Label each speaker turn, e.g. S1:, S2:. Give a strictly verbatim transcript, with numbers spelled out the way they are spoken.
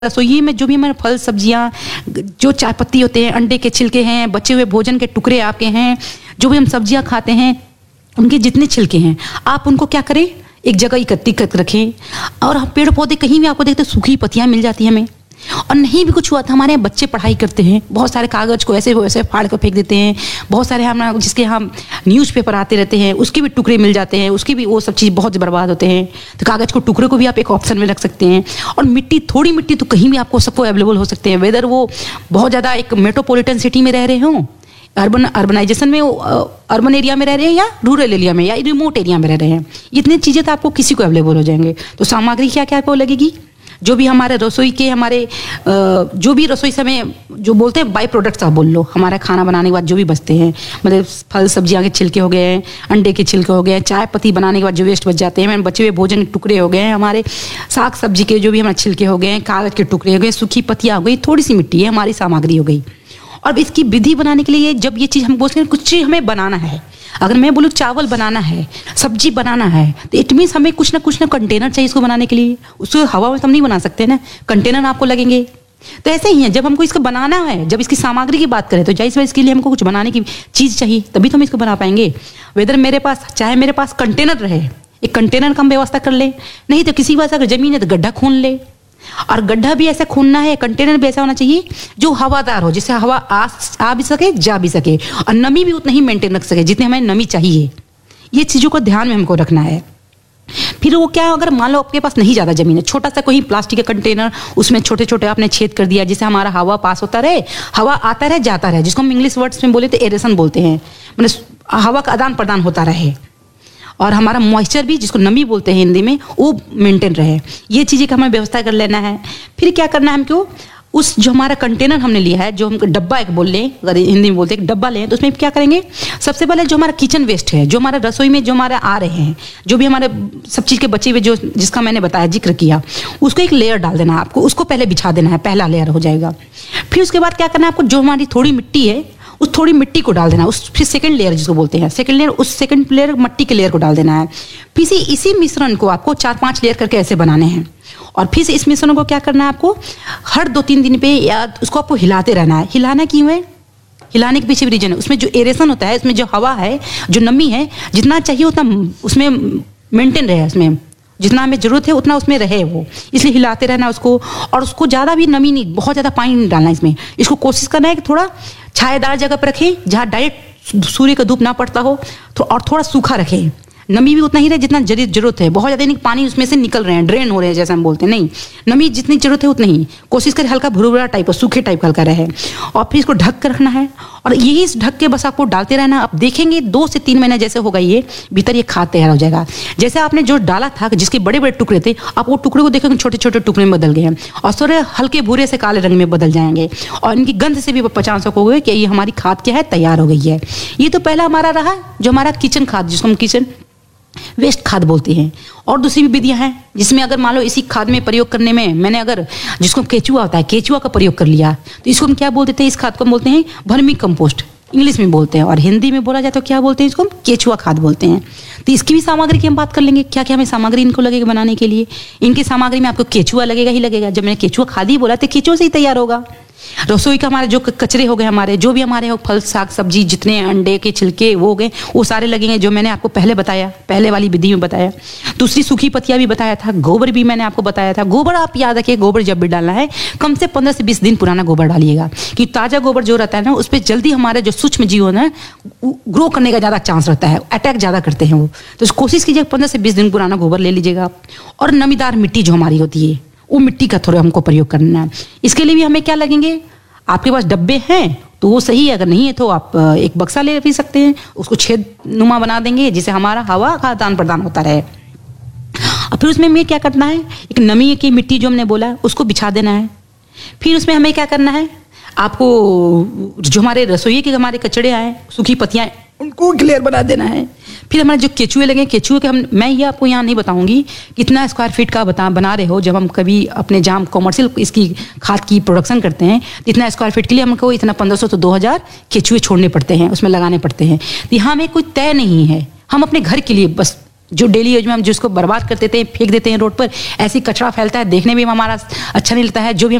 S1: रसोई में जो भी हमारे फल सब्जियां, जो चाय पत्ती होते हैं, अंडे के छिलके हैं, बचे हुए भोजन के टुकड़े आपके हैं, जो भी हम सब्जियां खाते हैं उनके जितने छिलके हैं आप उनको क्या करें, एक जगह इकट्ठी करके रखें। और हम पेड़ पौधे कहीं भी आपको देखते सूखी पत्तियां मिल जाती हैं हमें, और नहीं भी कुछ हुआ था हमारे यहाँ बच्चे पढ़ाई करते हैं, बहुत सारे कागज़ को ऐसे वैसे फाड़ कर फेंक देते हैं, बहुत सारे हम जिसके हम न्यूज़पेपर आते रहते हैं उसके भी टुकड़े मिल जाते हैं, उसकी भी वो सब चीज़ बहुत बर्बाद होते हैं। तो कागज़ को टुकड़े को भी आप एक ऑप्शन में रख सकते हैं। और मिट्टी, थोड़ी मिट्टी तो कहीं भी आपको सबको अवेलेबल हो सकते हैं, वेदर वो बहुत ज़्यादा एक मेट्रोपॉलिटन सिटी में रह रहे हों, अर्बन अर्बनाइजेशन में, अर्बन एरिया में रह रहे हैं या रूरल एरिया में या रिमोट एरिया में रह रहे हैं, इतनी चीज़ें तो आपको किसी को अवेलेबल हो जाएंगे। तो सामग्री क्या क्या आपको लगेगी, जो भी हमारे रसोई के हमारे जो भी रसोई से हमें जो बोलते हैं बाई प्रोडक्ट्स आप बोल लो, हमारा खाना बनाने के बाद जो भी बचते हैं, मतलब फल सब्जियां के छिलके हो गए, अंडे के छिलके हो गए, चाय पत्ती बनाने के बाद जो वेस्ट बच जाते हैं, बचे हुए भोजन के टुकड़े हो गए, हमारे साग सब्जी के जो भी हमारे छिलके हो गए, कागज़ के टुकड़े हो गए, सूखी पत्तियाँ हो गई, थोड़ी सी मिट्टी है हमारी सामग्री हो गई। और इसकी विधि बनाने के लिए जब ये चीज़ हम बोलते हैं कुछ चीज़ हमें बनाना है, अगर मैं बोलूँ चावल बनाना है, सब्जी बनाना है, तो इट मीन्स हमें कुछ ना कुछ ना कंटेनर चाहिए इसको बनाने के लिए। उसको हवा में तो हम नहीं बना सकते ना, कंटेनर आपको लगेंगे। तो ऐसे ही है, जब हमको इसको बनाना है, जब इसकी सामग्री की बात करें तो जाहिर सी इसके लिए हमको कुछ बनाने की चीज़ चाहिए, तभी तो हम इसको बना पाएंगे। वेदर मेरे पास चाहे मेरे पास कंटेनर रहे, एक कंटेनर का हम व्यवस्था कर ले, नहीं तो किसी के पास अगर जमीन है तो गड्ढा खून ले, और गड्ढा भी ऐसा खूनना है, कंटेनर भी ऐसा होना चाहिए जो हवादार हो, जिससे हवा आ, आ भी सके जा भी सके, और नमी भी उतना ही मेंटेन रख सके जितनी हमें नमी चाहिए। ये चीज़ों को ध्यान में हमको रखना है। फिर वो क्या, अगर मान लो आपके पास नहीं ज़्यादा जमीन है, छोटा सा कोई प्लास्टिक का कंटेनर, उसमें छोटे छोटे आपने छेद कर दिया जिससे हमारा हवा पास होता रहे, हवा आता रहे जाता रहे, जिसको हम इंग्लिश वर्ड्स में बोले तो एरेशन बोलते हैं, मतलब हवा का आदान प्रदान होता रहे, और हमारा मॉइस्चर भी, जिसको नमी बोलते हैं हिंदी में, वो मेंटेन रहे। ये चीज़ें का हमें व्यवस्था कर लेना है। फिर क्या करना है हमको, उस जो हमारा कंटेनर हमने लिया है, जो हम डब्बा एक बोल लें, अगर हिंदी में बोलते हैं डब्बा लें, तो उसमें क्या करेंगे, सबसे पहले जो हमारा किचन वेस्ट है, जो हमारा रसोई में जो हमारे आ रहे हैं, जो भी हमारे सब चीज़ के बचे हुए जो जिसका मैंने बताया जिक्र किया, उसको एक लेयर डाल देना है आपको, उसको पहले बिछा देना है, पहला लेयर हो जाएगा। फिर उसके बाद क्या करना है आपको, जो हमारी थोड़ी मिट्टी है उस थोड़ी मिट्टी को डाल देना, उस फिर सेकंड लेयर जिसको बोलते हैं सेकंड लेयर, उस सेकंड लेयर मिट्टी के लेयर को डाल देना है। फिर इसी इसी मिश्रण को आपको चार पांच लेयर करके ऐसे बनाने हैं, और फिर से इस मिश्रण को क्या करना है आपको, हर दो तीन दिन पे या उसको आपको हिलाते रहना है। हिलाना क्यों है, हिलाने के पीछे भी रीजन है, उसमें जो एरेशन होता है, उसमें जो हवा है, जो नमी है, जितना चाहिए उतना उसमें मेंटेन रहे, उसमें जितना हमें जरूरत है उतना उसमें रहे वो, इसलिए हिलाते रहना उसको। और उसको ज़्यादा भी नमी नहीं, बहुत ज़्यादा पानी नहीं डालना इसमें, इसको कोशिश करना है कि थोड़ा छायादार जगह पर रखें जहाँ डायरेक्ट सूर्य का धूप ना पड़ता हो, तो और थोड़ा सूखा रखें, नमी भी उतना ही रहे जितना जरूरत है, बहुत ज़्यादा नहीं पानी उसमें से निकल रहे हैं, ड्रेन हो रहे हैं जैसे हम बोलते हैं, नहीं, नमी जितनी जरूरत है उतनी ही कोशिश करें, हल्का भुरभुरा टाइप का, सूखे टाइप का हल्का रहे। और फिर इसको ढक कर रखना है, और यही इस ढक के बस आपको डालते रहना। आप देखेंगे दो से तीन महीने जैसे होगा ये भीतर ये खाद तैयार हो जाएगा। जैसे आपने जो डाला था जिसके बड़े बड़े टुकड़े थे, आप वो टुकड़े को देखेंगे छोटे छोटे टुकड़े में बदल गए हैं, और थोड़े हल्के भूरे से काले रंग में बदल जाएंगे, और इनकी गंध से भी पहचान सकोगे कि ये हमारी खाद क्या है, तैयार हो गई है। ये तो पहला हमारा रहा जो हमारा किचन खाद, जिसको हम किचन वेस्ट खाद बोलते हैं। और दूसरी भी विधियां हैं जिसमें अगर मान लो इसी खाद में प्रयोग करने में मैंने अगर, जिसको केचुआ होता है, केचुआ का प्रयोग कर लिया, तो इसको हम क्या बोलते हैं, इस खाद को हम बोलते हैं वर्मी कंपोस्ट, इंग्लिश में बोलते हैं, और हिंदी में बोला जाए तो क्या बोलते हैं, इसको हम केचुआ खाद बोलते हैं। तो इसकी भी सामग्री की हम बात कर लेंगे, क्या क्या हमें सामग्री इनको लगेगा बनाने के लिए। इनकी सामग्री में आपको केचुआ लगेगा ही लगेगा, जब मैंने केचुआ खाद ही बोला तो केचुआ से ही तैयार होगा। रसोई का हमारे जो कचरे हो गए, हमारे जो भी हमारे फल साग सब्जी जितने अंडे के छिलके वो हो गए, वो सारे लगेंगे, जो मैंने आपको पहले बताया, पहले वाली विधि में बताया। दूसरी सूखी पत्तियां भी बताया था, गोबर भी मैंने आपको बताया था। गोबर आप याद रखिए, गोबर जब भी डालना है कम से पंद्रह से बीस दिन पुराना गोबर डालिएगा, कि ताज़ा गोबर जो रहता है ना, उस पर जल्दी हमारे जो सूक्ष्म जीव है ना ग्रो करने का ज़्यादा चांस रहता है, अटैक ज़्यादा करते हैं वो। तो कोशिश कीजिए पंद्रह से बीस दिन पुराना गोबर ले लीजिएगा आप। और नमीदार मिट्टी जो हमारी होती है, वो मिट्टी का थोड़ा हमको प्रयोग करना है। इसके लिए भी हमें क्या लगेंगे, आपके पास डब्बे हैं तो वो सही है, अगर नहीं है तो आप एक बक्सा ले भी सकते हैं, उसको छेद नुमा बना देंगे जिससे हमारा हवा का आदान प्रदान होता रहे। और फिर उसमें हमें क्या करना है, एक नमी की मिट्टी जो हमने बोला उसको बिछा देना है। फिर उसमें हमें क्या करना है, आपको जो हमारे रसोई के हमारे कचड़े आए, सूखी पत्तियां, उनको क्लियर बना देना है। फिर हमारे जो केचुए लगे, केचुए के हम, मैं ये आपको यहाँ नहीं बताऊंगी कितना स्क्वायर फीट का बता बना रहे हो, जब हम कभी अपने जहाँ कॉमर्शियल इसकी खाद की प्रोडक्शन करते हैं, इतना स्क्वायर फीट के लिए हमको इतना पंद्रह सौ तो दो हज़ार केचुए छोड़ने पड़ते हैं, उसमें लगाने पड़ते हैं। तो यहाँ में कोई तय नहीं है, हम अपने घर के लिए बस जो डेली यूज में हम जिसको बर्बाद कर देते हैं, फेंक देते हैं रोड पर, ऐसी कचरा फैलता है, देखने में हमारा अच्छा नहीं लगता है। जो भी